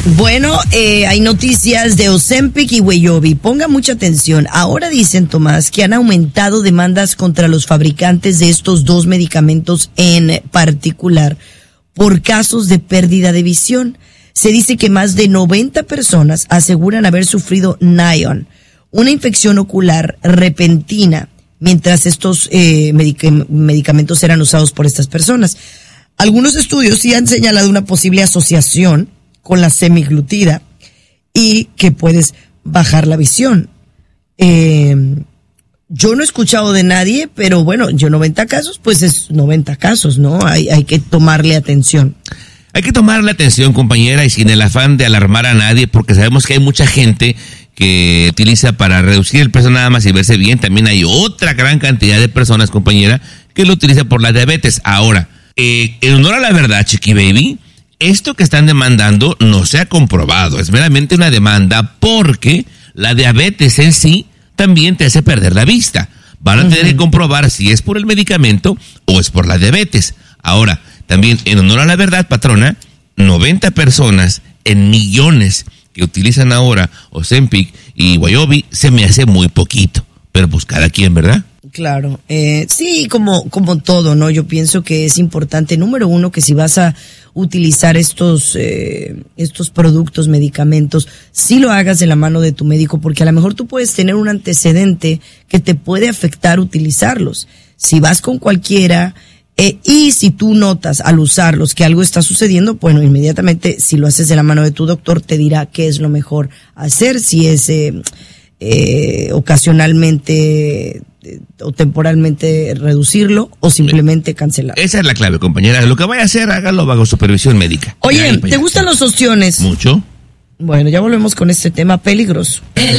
Bueno, hay noticias de Ozempic y Wegovy. Ponga mucha atención. Ahora dicen, Tomás, que han aumentado demandas contra los fabricantes de estos dos medicamentos en particular por casos de pérdida de visión. Se dice que más de 90 personas aseguran haber sufrido NION, una infección ocular repentina, mientras estos medicamentos eran usados por estas personas. Algunos estudios sí han señalado una posible asociación con la semiglutida y que puedes bajar la visión. Yo no he escuchado de nadie, pero bueno, 90 casos, pues es 90 casos, ¿no? Hay que tomarle atención. Hay que tomarle atención, compañera, y sin el afán de alarmar a nadie, porque sabemos que hay mucha gente que utiliza para reducir el peso nada más y verse bien. También hay otra gran cantidad de personas, compañera, que lo utiliza por la diabetes. Ahora, en honor a la verdad, Chiqui Baby, esto que están demandando no se ha comprobado. Es meramente una demanda porque la diabetes en sí también te hace perder la vista. Van a tener que comprobar si es por el medicamento o es por la diabetes. Ahora, también en honor a la verdad, patrona, 90 personas en millones que utilizan ahora Ozempic y Wegovy se me hace muy poquito. Pero pues cada quien, ¿verdad? Claro, sí, como todo, ¿no? Yo pienso que es importante, número uno, que si vas a utilizar estos productos, medicamentos, sí lo hagas de la mano de tu médico, porque a lo mejor tú puedes tener un antecedente que te puede afectar utilizarlos. Si vas con cualquiera, y si tú notas al usarlos que algo está sucediendo, bueno, inmediatamente, si lo haces de la mano de tu doctor, te dirá qué es lo mejor hacer, si es ocasionalmente o temporalmente reducirlo o simplemente cancelar. Esa es la clave, compañera. Lo que vaya a hacer, hágalo bajo supervisión médica. Oye, ¿te gustan los ostiones? Mucho. Bueno, ya volvemos con este tema peligroso.